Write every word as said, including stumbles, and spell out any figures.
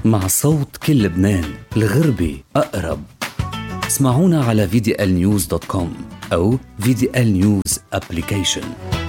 مع صوت كل لبنان، الغربي أقرب. اسمعونا على في دي إل نيوز دوت كوم أو في دي إل نيوز أبليكيشن.